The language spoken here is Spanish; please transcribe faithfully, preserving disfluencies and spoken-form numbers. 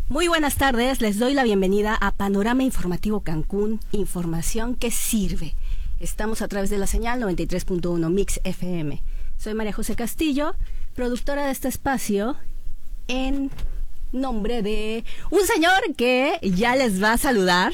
Muy buenas tardes, les doy la bienvenida a Panorama Informativo Cancún, información que sirve. Estamos a través de la señal noventa y tres punto uno Mix F M. Soy María José Castillo, productora de este espacio, en nombre de un señor que ya les va a saludar.